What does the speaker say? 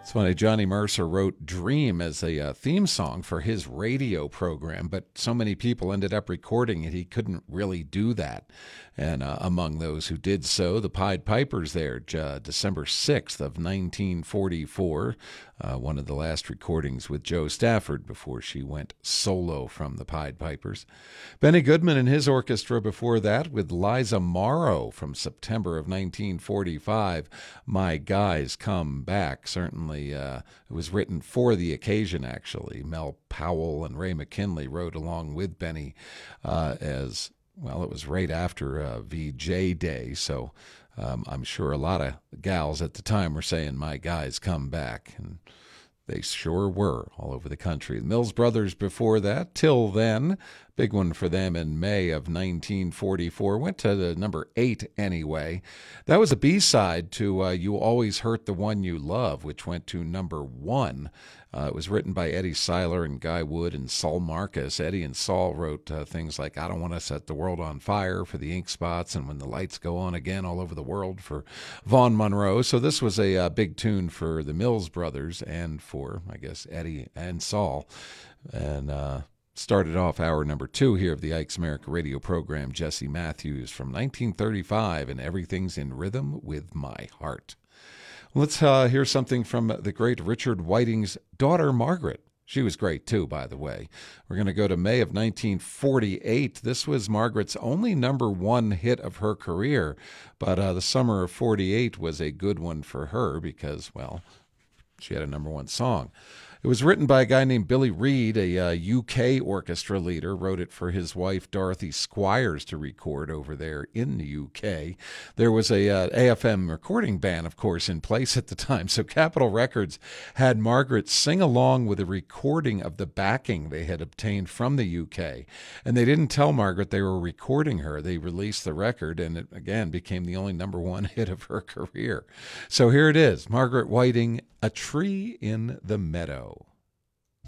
It's funny, Johnny Mercer wrote Dream as a theme song for his radio program, but so many people ended up recording it, he couldn't really do that. And among those who did so, the Pied Pipers there, December 6th of 1944, one of the last recordings with Joe Stafford before she went solo from the Pied Pipers. Benny Goodman and his orchestra before that with Liza Morrow from September of 1945, My Guys Come Back. Certainly it was written for the occasion, actually. Mel Powell and Ray McKinley wrote along with Benny as well. It was right after VJ Day, so I'm sure a lot of gals at the time were saying, My Guys Come Back, and they sure were all over the country. The Mills Brothers before that, Till Then, big one for them in May of 1944. Went to the number 8 anyway. That was a B-side to You Always Hurt the One You Love, which went to number 1. It was written by Eddie Seiler and Guy Wood and Saul Marcus. Eddie and Saul wrote things like I Don't Want to Set the World on Fire for the Ink Spots and When the Lights Go On Again All Over the World for Vaughn Monroe. So this was a big tune for the Mills Brothers and for, I guess, Eddie and Saul. And started off hour number 2 here of the Ike's America radio program, Jesse Matthews from 1935, and Everything's in Rhythm with My Heart. Let's hear something from the great Richard Whiting's daughter, Margaret. She was great, too, by the way. We're going to go to May of 1948. This was Margaret's only number 1 hit of her career, but the summer of 48 was a good one for her because, well, she had a number 1 song. It was written by a guy named Billy Reed, a UK orchestra leader, wrote it for his wife Dorothy Squires to record over there in the UK. There was a AFM recording band, of course, in place at the time, so Capitol Records had Margaret sing along with a recording of the backing they had obtained from the UK. And they didn't tell Margaret they were recording her. They released the record, and it, again, became the only number 1 hit of her career. So here it is, Margaret Whiting, A Tree in the Meadow.